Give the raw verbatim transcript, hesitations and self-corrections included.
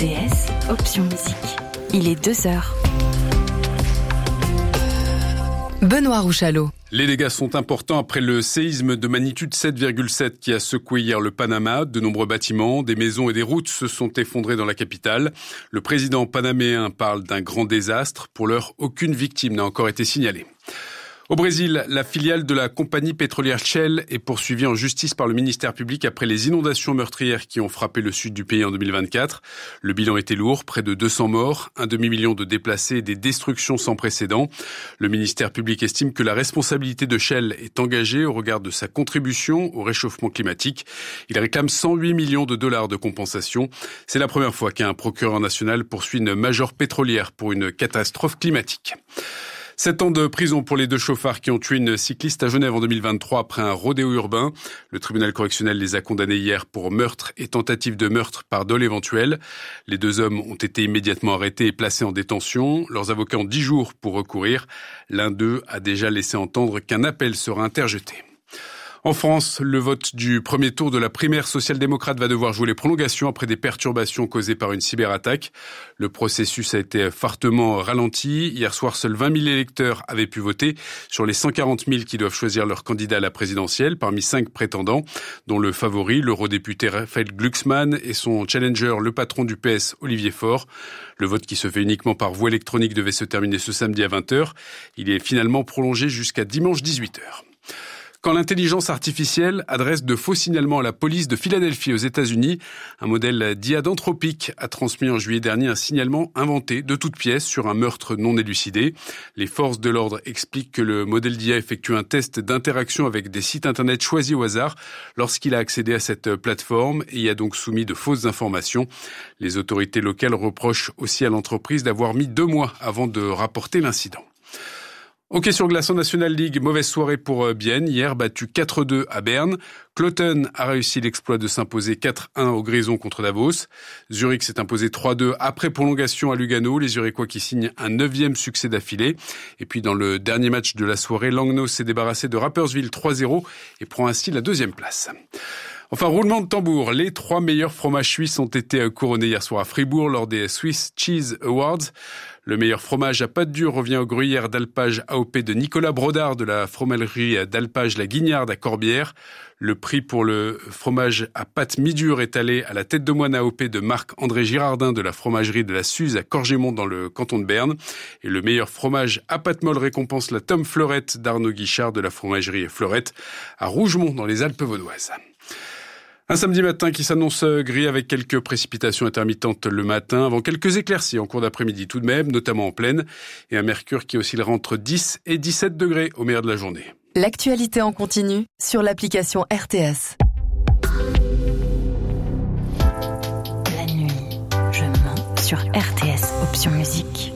T S, option musique. Il est deux heures. Benoît Rouchalot. Les dégâts sont importants après le séisme de magnitude sept virgule sept qui a secoué hier le Panama. De nombreux bâtiments, des maisons et des routes se sont effondrés dans la capitale. Le président panaméen parle d'un grand désastre. Pour l'heure, aucune victime n'a encore été signalée. Au Brésil, la filiale de la compagnie pétrolière Shell est poursuivie en justice par le ministère public après les inondations meurtrières qui ont frappé le sud du pays en deux mille vingt-quatre. Le bilan était lourd, près de deux cents morts, un demi-million de déplacés et des destructions sans précédent. Le ministère public estime que la responsabilité de Shell est engagée au regard de sa contribution au réchauffement climatique. Il réclame cent huit millions de dollars de compensation. C'est la première fois qu'un procureur national poursuit une major pétrolière pour une catastrophe climatique. Sept ans de prison pour les deux chauffards qui ont tué une cycliste à Genève en deux mille vingt-trois après un rodéo urbain. Le tribunal correctionnel les a condamnés hier pour meurtre et tentative de meurtre par dol éventuel. Les deux hommes ont été immédiatement arrêtés et placés en détention. Leurs avocats ont dix jours pour recourir. L'un d'eux a déjà laissé entendre qu'un appel sera interjeté. En France, le vote du premier tour de la primaire social-démocrate va devoir jouer les prolongations après des perturbations causées par une cyberattaque. Le processus a été fortement ralenti. Hier soir, seuls vingt mille électeurs avaient pu voter sur les cent quarante mille qui doivent choisir leur candidat à la présidentielle parmi cinq prétendants, dont le favori, l'eurodéputé Raphaël Glucksmann, et son challenger, le patron du P S, Olivier Faure. Le vote qui se fait uniquement par voie électronique devait se terminer ce samedi à vingt heures. Il est finalement prolongé jusqu'à dimanche dix-huit heures. Quand l'intelligence artificielle adresse de faux signalements à la police de Philadelphie aux États-Unis, un modèle d'I A d'Anthropic a transmis en juillet dernier un signalement inventé de toutes pièces sur un meurtre non élucidé. Les forces de l'ordre expliquent que le modèle d'I A effectue un test d'interaction avec des sites internet choisis au hasard lorsqu'il a accédé à cette plateforme et y a donc soumis de fausses informations. Les autorités locales reprochent aussi à l'entreprise d'avoir mis deux mois avant de rapporter l'incident. Hockey sur glace en National League, mauvaise soirée pour Bienne, hier battu quatre deux à Berne. Cloton a réussi l'exploit de s'imposer quatre un au Grison contre Davos. Zurich s'est imposé trois deux après prolongation à Lugano, les Zurichois qui signent un neuvième succès d'affilée. Et puis dans le dernier match de la soirée, Langnau s'est débarrassé de Rapperswil trois zéro et prend ainsi la deuxième place. Enfin, roulement de tambour, les trois meilleurs fromages suisses ont été couronnés hier soir à Fribourg lors des Swiss Cheese Awards. Le meilleur fromage à pâte dure revient au gruyère d'alpage A O P de Nicolas Brodard de la fromagerie d'alpage La Guignarde à Corbière. Le prix pour le fromage à pâte mi-dure est allé à la tête de moine A O P de Marc-André Girardin de la fromagerie de la Suze à Corgémont dans le canton de Berne. Et le meilleur fromage à pâte molle récompense la Tom Fleurette d'Arnaud Guichard de la fromagerie Fleurette à Rougemont dans les Alpes vaudoises. Un samedi matin qui s'annonce gris avec quelques précipitations intermittentes le matin, avant quelques éclaircies en cours d'après-midi tout de même, notamment en plaine, et un mercure qui oscillera entre dix et dix-sept degrés au meilleur de la journée. L'actualité en continu sur l'application R T S. La nuit, je mens sur R T S, option musique.